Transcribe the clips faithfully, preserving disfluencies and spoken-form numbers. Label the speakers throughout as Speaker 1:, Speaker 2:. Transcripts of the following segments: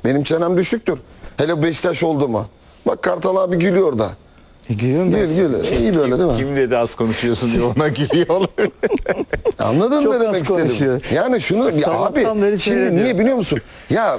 Speaker 1: Benim çenem düşüktür. Hele Beşiktaş oldu mu? Bak Kartal abi gülüyor da.
Speaker 2: E, Gülüyorum
Speaker 1: Gül gül. İyi böyle değil mi?
Speaker 3: Kim dedi az konuşuyorsun diye ona gülüyor.
Speaker 1: Anladın
Speaker 2: Çok
Speaker 1: mı
Speaker 2: az
Speaker 1: demek istedim?
Speaker 2: konuşuyor.
Speaker 1: Yani şunu ya
Speaker 2: Sabahtan
Speaker 1: abi
Speaker 2: beri
Speaker 1: şimdi
Speaker 2: seyrediyor.
Speaker 1: niye biliyor musun? Ya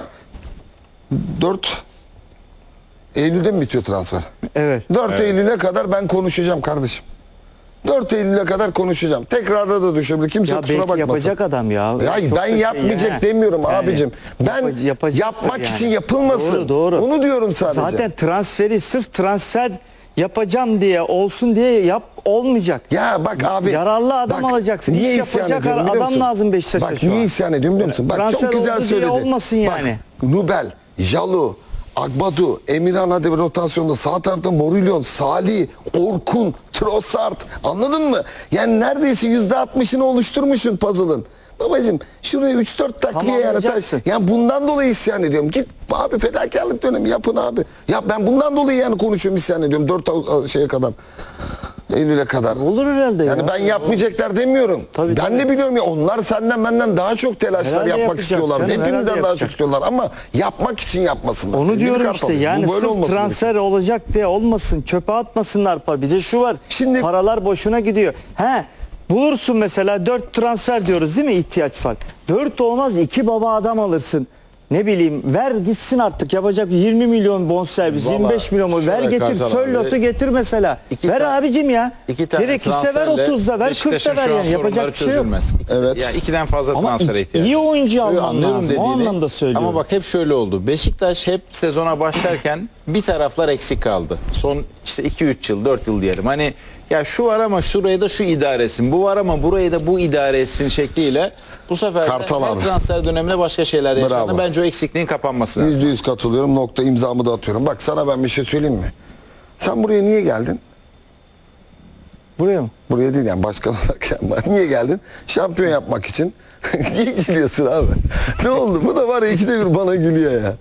Speaker 1: dört Eylül'de mi bitiyor transfer?
Speaker 2: Evet.
Speaker 1: dört Eylül'e kadar ben konuşacağım kardeşim. dört Eylül'e kadar konuşacağım. Tekrarda da düşebilir. Kimse
Speaker 2: Ya
Speaker 1: kusura
Speaker 2: belki
Speaker 1: bakmasın.
Speaker 2: yapacak adam ya.
Speaker 1: Ya
Speaker 2: Çok da
Speaker 1: ben
Speaker 2: şey
Speaker 1: yapmayacak
Speaker 2: ya.
Speaker 1: demiyorum
Speaker 2: Yani
Speaker 1: abicim. Ben
Speaker 2: yapa- yapacaktır
Speaker 1: yapmak
Speaker 2: yani.
Speaker 1: için yapılmasın.
Speaker 2: Doğru, doğru.
Speaker 1: Onu diyorum sadece.
Speaker 2: Zaten transferi sırf transfer yapacağım diye olsun diye yap olmayacak.
Speaker 1: Ya bak abi.
Speaker 2: Yararlı adam alacaksın. İş
Speaker 1: isyan
Speaker 2: yapacak
Speaker 1: ediyorum biliyor
Speaker 2: adam
Speaker 1: musun?
Speaker 2: lazım Beşiktaş'a
Speaker 1: Bak
Speaker 2: şu
Speaker 1: niye
Speaker 2: an.
Speaker 1: isyan ediyorum biliyor musun? Bak
Speaker 2: Transfer
Speaker 1: çok güzel
Speaker 2: oldu diye
Speaker 1: söyledi.
Speaker 2: olmasın yani.
Speaker 1: Bak Nubel, Jalu, Agbadu, Emirhan hadi rotasyonda sağ tarafta Morilyon, Salih, Orkun, Trossard, anladın mı? Yani neredeyse yüzde altmışını oluşturmuşsun puzzle'ın. Babacım şuraya üç dört takviye yani taş.
Speaker 2: Tamamlayacaksın.
Speaker 1: Yani bundan dolayı isyan ediyorum. Git abi fedakarlık dönemi yapın abi. Ya ben bundan dolayı yani konuşuyorum, isyan ediyorum dört şeye kadar. Eylül'e kadar.
Speaker 2: Olur herhalde
Speaker 1: Yani
Speaker 2: ya.
Speaker 1: ben yapmayacaklar demiyorum.
Speaker 2: Tabii,
Speaker 1: ben
Speaker 2: tabii.
Speaker 1: de biliyorum ya onlar senden benden daha çok telaşlar
Speaker 2: Herhalde
Speaker 1: yapmak
Speaker 2: yapacak
Speaker 1: istiyorlar.
Speaker 2: canım, herhalde
Speaker 1: Hepimizden daha
Speaker 2: yapacak.
Speaker 1: çok istiyorlar ama yapmak için yapmasınlar.
Speaker 2: Onu
Speaker 1: Sevgili
Speaker 2: diyorum
Speaker 1: Kartal,
Speaker 2: işte yani
Speaker 1: bu böyle
Speaker 2: sırf
Speaker 1: olması
Speaker 2: transfer
Speaker 1: gerekiyor.
Speaker 2: olacak diye olmasın, çöpe atmasınlar para. Bir de şu var,
Speaker 1: Şimdi-
Speaker 2: paralar boşuna gidiyor. He, bulursun mesela dört transfer diyoruz değil mi, ihtiyaç var. Dört olmaz, iki baba adam alırsın. Ne bileyim, ver gitsin artık, yapacak yirmi milyon bonservis,
Speaker 3: Vallahi
Speaker 2: yirmi beş milyon mu ver
Speaker 3: şöyle
Speaker 2: getir,
Speaker 3: Kartal
Speaker 2: Sölot'u
Speaker 3: abi,
Speaker 2: getir mesela.
Speaker 3: iki
Speaker 2: Ver
Speaker 3: tane-
Speaker 2: abicim ya.
Speaker 3: İki tane
Speaker 2: Gerekirse ver
Speaker 3: transferle
Speaker 2: otuzda ver, kırkta
Speaker 3: Beşiktaş'ın
Speaker 2: ver
Speaker 3: şu an
Speaker 2: yani, yapacak
Speaker 3: sorunları
Speaker 2: bir şey yok.
Speaker 3: çözülmez. İki-
Speaker 1: Evet.
Speaker 3: Ya ikiden fazla
Speaker 2: Ama
Speaker 3: transfere
Speaker 2: iki-
Speaker 3: ihtiyaç.
Speaker 2: iyi oyuncu
Speaker 3: Yo,
Speaker 2: alman
Speaker 3: anlıyorum
Speaker 2: lazım, o
Speaker 3: dediğini.
Speaker 2: anlamda söylüyorum.
Speaker 3: Ama bak hep şöyle oldu. Beşiktaş hep sezona başlarken bir taraflar eksik kaldı. Son işte iki üç yıl, dört yıl diyelim. Hani ya şu var ama şuraya da şu idare etsin. Bu var ama burayı da bu idare etsin şekliyle bu sefer de
Speaker 1: Kartal
Speaker 3: her
Speaker 1: abi.
Speaker 3: transfer döneminde başka şeyler yaşandı.
Speaker 1: Bravo.
Speaker 3: Bence o eksikliğin kapanması lazım.
Speaker 1: Yüzde yüz katılıyorum. Nokta imzamı da atıyorum. Bak sana ben bir şey söyleyeyim mi? Sen buraya niye geldin?
Speaker 2: Buraya mı?
Speaker 1: Buraya değil yani başkan olarak yani. Niye geldin? Şampiyon yapmak için. Niye gülüyorsun abi? Ne oldu? Bu da var ya ikide bir bana gülüyor ya.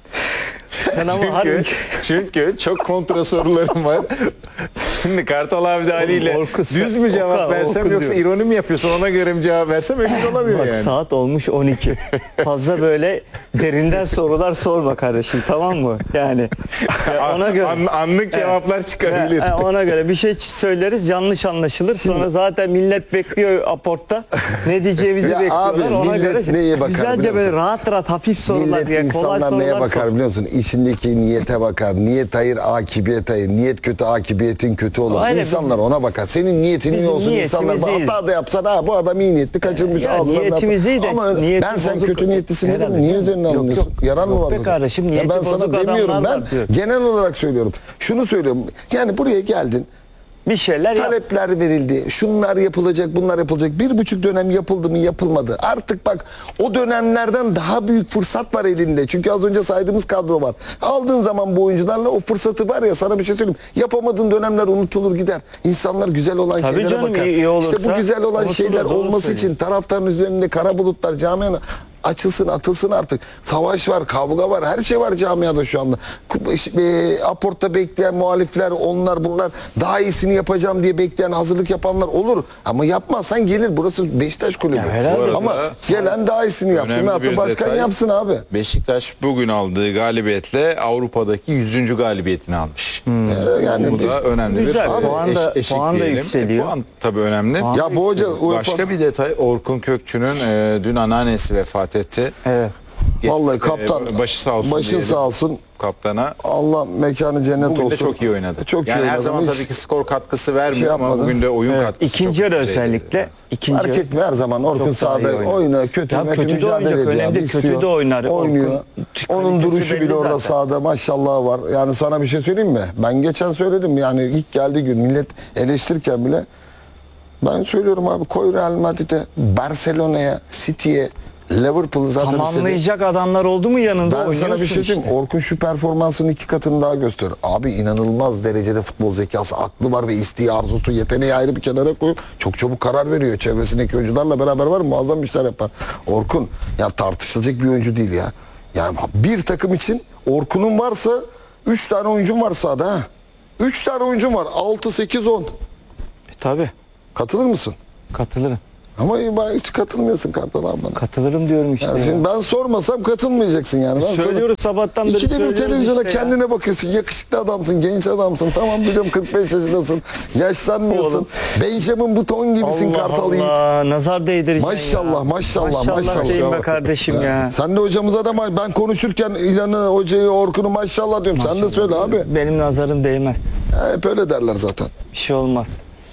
Speaker 2: Sen ama
Speaker 3: Çünkü,
Speaker 2: harbi-
Speaker 3: çünkü çok kontra sorularım var. Şimdi Kartal abi de haliyle
Speaker 2: Orkun sen-
Speaker 3: düz mü cevap
Speaker 2: Okan,
Speaker 3: versem
Speaker 2: Orkun
Speaker 3: yoksa
Speaker 2: diyor.
Speaker 3: ironi mi yapıyorsun ona göre mi cevap versem emin olamıyor
Speaker 2: Bak
Speaker 3: yani.
Speaker 2: saat olmuş on iki. Fazla böyle derinden sorular sorma kardeşim, tamam mı? Yani ya ona göre
Speaker 3: An- anlık cevaplar çıkabilir.
Speaker 2: e, e, ona göre bir şey söyleriz, yanlış anlaşılır. Sonra zaten millet bekliyor aportta. Ne diyeceğimizi
Speaker 1: Ya
Speaker 2: bekliyorlar.
Speaker 1: abi,
Speaker 2: Ona
Speaker 1: millet
Speaker 2: göre
Speaker 1: neye bakar
Speaker 2: güzelce
Speaker 1: biliyor
Speaker 2: böyle
Speaker 1: musun?
Speaker 2: rahat rahat hafif sorular,
Speaker 1: Millet
Speaker 2: yani kolay
Speaker 1: insanlar neye
Speaker 2: sorular
Speaker 1: bakar
Speaker 2: sor.
Speaker 1: biliyor musun? İçindeki niyete bakar. Niyet hayır, akibiyet hayır. Niyet kötü, akibiyetin kötü olur.
Speaker 2: Aynen,
Speaker 1: İnsanlar ona bakar. Senin niyetin iyi
Speaker 2: bizim
Speaker 1: olsun. İnsanlar
Speaker 2: niyetimiz iyi.
Speaker 1: hata da yapsan ha bu adam iyi niyetli kaçırmış
Speaker 2: Ya
Speaker 1: ağzına.
Speaker 2: niyetimiz iyi de
Speaker 1: Ama
Speaker 2: niyeti
Speaker 1: ben sen
Speaker 2: bozuk-
Speaker 1: kötü niyetlisin dedim.
Speaker 2: Herhalde
Speaker 1: Niye
Speaker 2: canım.
Speaker 1: üzerine
Speaker 2: Yok,
Speaker 1: alınıyorsun?
Speaker 2: yok.
Speaker 1: Yaran mı
Speaker 2: Yok
Speaker 1: var
Speaker 2: be
Speaker 1: burada?
Speaker 2: kardeşim,
Speaker 1: Ya
Speaker 2: niyeti
Speaker 1: ben sana
Speaker 2: bozuk
Speaker 1: demiyorum.
Speaker 2: adamlar
Speaker 1: Ben
Speaker 2: var diyor.
Speaker 1: genel olarak söylüyorum. Şunu söylüyorum. Yani buraya geldin.
Speaker 2: Bir şeyler yap.
Speaker 1: Talepler verildi. Şunlar yapılacak, bunlar yapılacak. Bir buçuk dönem yapıldı mı yapılmadı. Artık bak o dönemlerden daha büyük fırsat var elinde. Çünkü az önce saydığımız kadro var. Aldığın zaman bu oyuncularla o fırsatı var ya, sana bir şey söyleyeyim. Yapamadığın dönemler unutulur gider. İnsanlar güzel olan
Speaker 2: Tabii
Speaker 1: şeylere
Speaker 2: canım,
Speaker 1: bakar.
Speaker 2: iyi- iyi olursa
Speaker 1: işte bu güzel olan
Speaker 2: unutulur,
Speaker 1: şeyler
Speaker 2: doğru
Speaker 1: olması
Speaker 2: söylüyorsun.
Speaker 1: için taraftarın üzerinde kara bulutlar camianın açılsın, atılsın artık. Savaş var, kavga var, her şey var camiada şu anda. E, aportta bekleyen muhalifler, onlar bunlar, daha iyisini yapacağım diye bekleyen, hazırlık yapanlar olur. Ama yapmazsan gelir. Burası Beşiktaş kulübü.
Speaker 2: Ya herhalde.
Speaker 1: Ama gelen daha iyisini yapsın.
Speaker 3: Önemli
Speaker 1: Hatta
Speaker 3: bir
Speaker 1: başkan
Speaker 3: detay.
Speaker 1: yapsın abi.
Speaker 3: Beşiktaş bugün aldığı galibiyetle Avrupa'daki yüzüncü galibiyetini almış.
Speaker 1: Ee, yani
Speaker 3: Bu da önemli
Speaker 2: Güzel.
Speaker 3: bir
Speaker 2: Puan da- puan da
Speaker 3: diyelim.
Speaker 2: yükseliyor.
Speaker 3: E, puan tabii önemli.
Speaker 2: Puan-
Speaker 1: ya bu hoca UEFA
Speaker 3: Başka bir detay, Orkun Kökçü'nün e, dün anneannesi vefat etti.
Speaker 2: Evet.
Speaker 1: vallahi
Speaker 3: Geçti,
Speaker 1: kaptan
Speaker 3: e, başı sağ olsun
Speaker 1: başın
Speaker 3: diyelim.
Speaker 1: sağ olsun.
Speaker 3: Kaptana.
Speaker 1: Allah mekanı cennet
Speaker 3: Bugün
Speaker 1: olsun.
Speaker 3: de çok iyi oynadı.
Speaker 1: Çok
Speaker 3: yani
Speaker 1: iyi
Speaker 3: her
Speaker 1: oynadı.
Speaker 3: zaman
Speaker 1: Hiç
Speaker 3: tabii ki skor katkısı vermiyor
Speaker 1: şey
Speaker 3: ama
Speaker 1: yapmadı.
Speaker 3: bugün de oyun
Speaker 2: Evet.
Speaker 3: katkısı
Speaker 2: İkinci
Speaker 3: çok
Speaker 2: yarı
Speaker 3: yüksekti.
Speaker 2: özellikle. İkinci
Speaker 1: fark
Speaker 2: yarı.
Speaker 1: etmiyor her zaman. Orkun
Speaker 2: Çok daha iyi
Speaker 1: sahada
Speaker 2: oynadı.
Speaker 1: oynuyor. Kötü,
Speaker 2: Ya
Speaker 1: kötü
Speaker 2: kötü de
Speaker 1: mücadele
Speaker 2: oynayacak,
Speaker 1: ediyor.
Speaker 2: önemli
Speaker 1: abi,
Speaker 2: değil. Kötü
Speaker 1: istiyor.
Speaker 2: de oynar.
Speaker 1: Oynuyor.
Speaker 2: Orkun
Speaker 1: Onun
Speaker 2: kalitesi
Speaker 1: duruşu
Speaker 2: belli
Speaker 1: bile orada
Speaker 2: zaten.
Speaker 1: sahada maşallah var. Yani sana bir şey söyleyeyim mi? Ben geçen söyledim yani ilk geldiği gün millet eleştirirken bile ben söylüyorum abi, koy Real Madrid'e, Barcelona'ya, City'ye, Liverpool'u zaten istedi.
Speaker 2: Tamamlayacak adamlar oldu mu yanında,
Speaker 1: Ben sana bir
Speaker 2: oynuyorsun
Speaker 1: şey söyleyeyim.
Speaker 2: işte.
Speaker 1: Orkun şu performansının iki katını daha göster. Abi inanılmaz derecede futbol zekası, aklı var ve isteği, arzusu, yeteneği ayrı bir kenara koyup çok çabuk karar veriyor. Çevresindeki oyuncularla beraber var, muazzam işler yapar. Orkun ya tartışılacak bir oyuncu değil ya. Yani bir takım için Orkun'un varsa üç tane oyuncun var sahada ha. üç tane oyuncun var. altı, sekiz, on.
Speaker 2: Tabii.
Speaker 1: Katılır mısın?
Speaker 2: Katılırım.
Speaker 1: Ama bak hiç katılmıyorsun Kartal abi bana.
Speaker 2: Katılırım diyorum işte.
Speaker 1: Yani
Speaker 2: ya.
Speaker 1: şimdi ben sormasam katılmayacaksın yani. Ben
Speaker 2: Söylüyoruz
Speaker 1: sana-
Speaker 2: sabahtan beri
Speaker 1: İkide bir
Speaker 2: söylüyoruz
Speaker 1: televizyona
Speaker 2: işte ya.
Speaker 1: kendine bakıyorsun. Yakışıklı adamsın, genç adamsın. Tamam biliyorum kırk beş yaşındasın. Yaşlanmıyorsun.
Speaker 2: Oğlum.
Speaker 1: Benjamin Button gibisin
Speaker 2: Allah
Speaker 1: Kartal Yiğit.
Speaker 2: Allah, nazar değdireceksin
Speaker 1: Maşallah,
Speaker 2: ya.
Speaker 1: maşallah, maşallah.
Speaker 2: diyeyim be kardeşim ya.
Speaker 1: Sen de hocamıza da ma- ben konuşurken İlhan'ı, hocayı, Orkun'u maşallah diyorum. Sen de söyle abi.
Speaker 2: Benim nazarım değmez.
Speaker 1: Ya hep öyle derler zaten.
Speaker 2: Bir şey olmaz.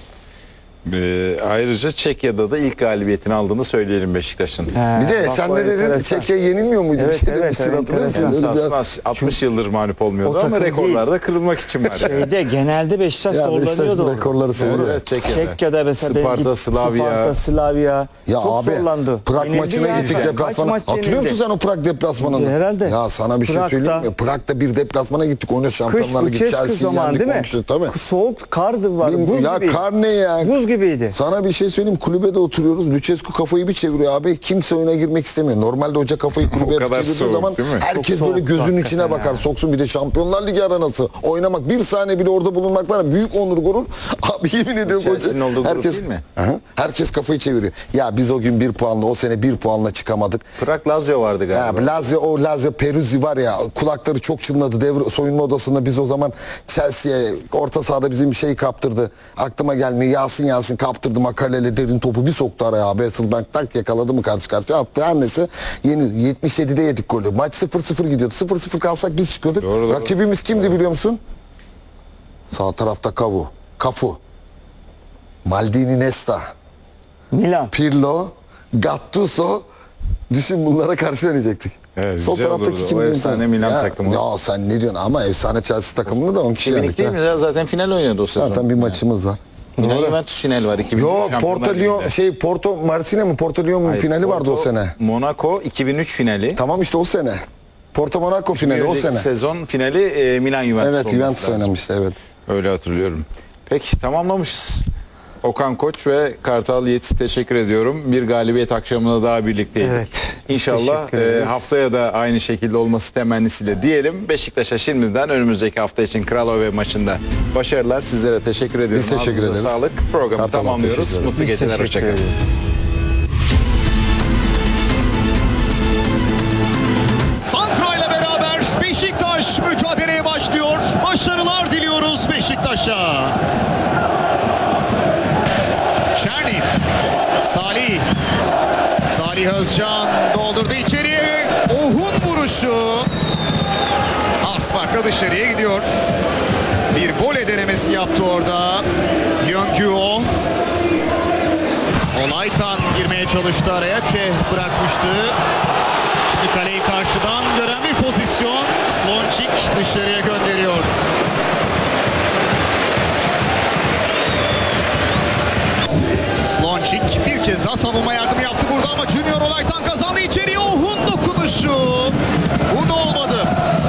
Speaker 3: Ee, ayrıca Çekya'da da ilk galibiyetini aldığını söyleyelim Beşiktaş'ın.
Speaker 2: He,
Speaker 1: Bir de
Speaker 2: bak
Speaker 1: sen
Speaker 2: o
Speaker 1: de dedin
Speaker 2: enteresan.
Speaker 1: Çekya yenilmiyor muydu?
Speaker 2: Evet,
Speaker 1: bir şey
Speaker 2: evet,
Speaker 1: demişsin
Speaker 2: evet,
Speaker 1: hatırlıyor musun?
Speaker 2: enteresan.
Speaker 1: Öyle bir-
Speaker 3: Aslında altmış yıldır mağlup olmuyordu
Speaker 2: O
Speaker 3: ama
Speaker 2: takım
Speaker 3: rekorlar
Speaker 2: değil.
Speaker 3: da kırılmak için var. yani.
Speaker 2: Şeyde genelde Beşiktaş
Speaker 1: Ya Beşiktaş
Speaker 2: zorlanıyordu.
Speaker 1: bu rekorları seviyor.
Speaker 3: Evet, evet, Çekya'da.
Speaker 2: Çekya'da mesela benim
Speaker 3: Sparta,
Speaker 2: git-
Speaker 3: Slavia.
Speaker 2: Sparta, Slavia.
Speaker 1: Ya
Speaker 2: Çok
Speaker 1: abi
Speaker 2: zorlandı.
Speaker 1: Prag
Speaker 2: Yenildi
Speaker 1: maçına
Speaker 2: ya.
Speaker 1: gittik
Speaker 2: Kaç
Speaker 1: deplasmana.
Speaker 2: maç
Speaker 1: Hatırlıyor
Speaker 2: yenildi?
Speaker 1: musun sen o Prag deplasmanını?
Speaker 2: Herhalde.
Speaker 1: Ya sana bir şey
Speaker 2: Prag'da-
Speaker 1: söyleyeyim mi? Prag'da bir deplasmana gittik. Onu
Speaker 2: Kış
Speaker 1: Şampiyonlar Ligi
Speaker 2: Lucescu
Speaker 1: Chelsea'yi
Speaker 2: zamanı
Speaker 1: yendik.
Speaker 2: değil mi?
Speaker 1: on kişi, tabii.
Speaker 2: Soğuk kardı var.
Speaker 1: Benim-
Speaker 2: Buz
Speaker 1: ya
Speaker 2: gibiydi.
Speaker 1: kar ne ya?
Speaker 2: Buz gibiydi.
Speaker 1: Sana bir şey söyleyeyim. Kulübede oturuyoruz. Lucescu kafayı bir çeviriyor abi. Kimse oyuna girmek istemiyor. Normalde hoca kafayı kulübeye
Speaker 3: kadar
Speaker 1: çevirdiği
Speaker 3: soğuk,
Speaker 1: zaman
Speaker 3: değil mi?
Speaker 1: herkes
Speaker 2: Çok
Speaker 1: böyle
Speaker 2: soğuk
Speaker 1: gözünün
Speaker 2: hakikaten
Speaker 1: içine bakar.
Speaker 2: ya.
Speaker 1: Soksun bir de Şampiyonlar Ligi aranası. Oynamak bir saniye bile orada bulunmak var ya, büyük onur gurur. Abi yemin ediyorum
Speaker 3: Chelsea'nin
Speaker 1: hoca.
Speaker 3: olduğu grup
Speaker 1: Herkes,
Speaker 3: değil mi?
Speaker 1: Aha. Herkes kafayı çeviriyor. Ya biz o gün bir puanla o sene bir puanla çıkamadık.
Speaker 3: Prag Lazio vardı galiba.
Speaker 1: Ya Lazio, o Lazio Peruzzi var ya, kulakları çok çınladı devre, soyunma odasında. Biz o zaman Chelsea'ye orta sahada bizim bir şey kaptırdı. Aklıma gelmiyor. Yasin Yasin kaptırdı. Makalele derin topu bir soktu araya abi. Hasselbank tak yakaladı mı karşı karşıya attı. Her neyse yeni yetmiş yedide yedik golü. Maç sıfır sıfır gidiyordu. sıfır sıfır kalsak biz çıkıyorduk.
Speaker 3: Doğru, doğru.
Speaker 1: Rakibimiz kimdi biliyor musun? Sağ tarafta Cafu. Cafu. Maldini Nesta.
Speaker 2: Milan.
Speaker 1: Pirlo, Gattuso. Düşün bunlara karşı oynayacaktık.
Speaker 3: Evet,
Speaker 1: Sol
Speaker 3: güzel
Speaker 1: taraftaki
Speaker 3: olurdu.
Speaker 1: kim?
Speaker 3: O
Speaker 1: biliyor
Speaker 3: efsane
Speaker 1: musun?
Speaker 3: Milan
Speaker 1: ya,
Speaker 3: takımı.
Speaker 1: Ya sen ne diyorsun ama efsane Chelsea takımını da on kişi
Speaker 3: iki bin iki
Speaker 1: yendik.
Speaker 3: değil
Speaker 1: ha.
Speaker 3: mi? Ya zaten final oynadı o sezon.
Speaker 1: Zaten bir maçımız var.
Speaker 3: Milan Juventus final var. iki bin üç
Speaker 1: Yo
Speaker 3: Şampiyonlar
Speaker 1: Porto Lyon
Speaker 3: Ligi'nde.
Speaker 1: şey Porto Marsilya mı Porto Lyon mu
Speaker 3: Hayır,
Speaker 1: finali vardı o
Speaker 3: Porto,
Speaker 1: sene.
Speaker 3: Monaco iki bin üç finali.
Speaker 1: Tamam işte o sene. Porto Monaco finali o
Speaker 3: Önceki
Speaker 1: sene.
Speaker 3: sezon finali e, Milan Juventus
Speaker 1: Evet
Speaker 3: olması
Speaker 1: Juventus
Speaker 3: lazım.
Speaker 1: oynamıştı evet.
Speaker 3: Öyle hatırlıyorum. Peki tamamlamışız. Okan Koç ve Kartal Yiğit teşekkür ediyorum. Bir galibiyet akşamında daha birlikteydik.
Speaker 2: Evet,
Speaker 3: İnşallah
Speaker 2: teşekkür ederiz.
Speaker 3: e, haftaya da aynı şekilde olması temennisiyle diyelim. Beşiktaş'a şimdiden önümüzdeki hafta için Kralove maçında başarılar. Sizlere teşekkür ediyorum.
Speaker 1: Biz teşekkür
Speaker 3: Ağzınıza
Speaker 1: ederiz.
Speaker 3: Sağlık. Programı
Speaker 1: Kartal,
Speaker 3: tamamlıyoruz.
Speaker 1: teşekkür ederim.
Speaker 3: Mutlu
Speaker 2: Biz
Speaker 3: geceler.
Speaker 2: teşekkür
Speaker 3: Hoşçakalın.
Speaker 2: ederiz.
Speaker 4: Santra ile beraber Beşiktaş mücadeleye başlıyor. Başarılar diliyoruz Beşiktaş'a. Çerni, Salih, Salih Özcan doldurdu içeriye. Ohun vuruşu. Az farkla dışarıya gidiyor. Bir voley denemesi yaptı orada. Yöngüo. Olaytan girmeye çalıştı araya. Çeh bırakmıştı. Şimdi kaleyi karşıdan gören bir pozisyon. Slončík dışarıya gönderiyor. Slončík bir kez daha savunma yardımı yaptı burada ama Junior Olaytan kazandı içeriye. Ohun dokunuşu. Bu da olmadı.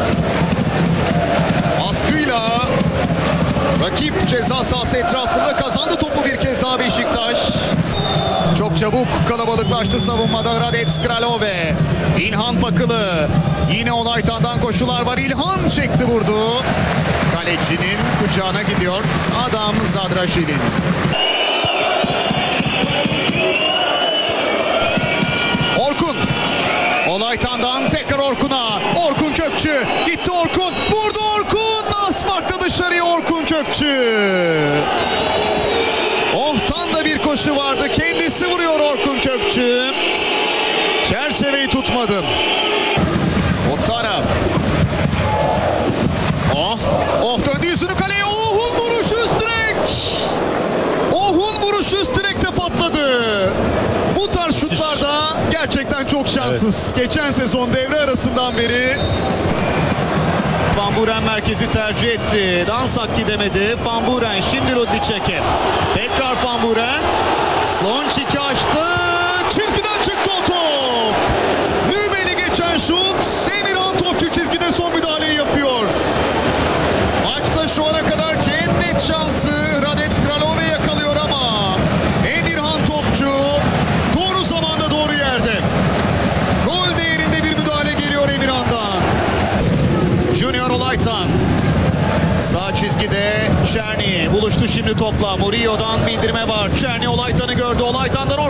Speaker 4: Baskıyla rakip ceza sahası etrafında kazandı topu bir kez daha Beşiktaş. Çok çabuk kalabalıklaştı savunmada Radec Kralove. İlhan Pakılı. Yine Olaytan'dan koşular var. İlhan çekti vurdu. Kalecinin kucağına gidiyor. Adam Zadraşil'in. Orkun. Olaytan'dan tekrar Orkun'a. Orkun Kökçü. Gitti Orkun. Vurdu Orkun. Asfaltta dışarıya Orkun Kökçü. Ohtan da bir koşu vardı. Kendisi vuruyor Orkun Kökçü. Çerçeveyi tutmadı. Otara. Oh. Oh döndü yüzünü kaleye. Ohun vuruşu üst direk. Ohun vuruşu üst direkte patladı. Bu tarz şutlarda gerçekten çok şanssız. Geçen sezon devre arasından beri Van Buren merkezi tercih etti. Dansak gidemedi. Van Buren şimdi Rudnicek'e. Tekrar Van Buren. Slončík'i açtı. Çizgiden çıktı o top. Nübeli geçen şut. Emirhan topçu çizgide son müdahaleyi yapıyor. Maçta şu ana kadar en net şansı Radec Kralove yakalıyor ama Emirhan topçu doğru zamanda doğru yerde. Gol değerinde bir müdahale geliyor Emirhan'dan. Junior Olaytan. Sağ çizgide Çerni buluştu şimdi topla. Murillo'dan bindirme var. Çerni Olaytan'ı gördü. Olaytan'dan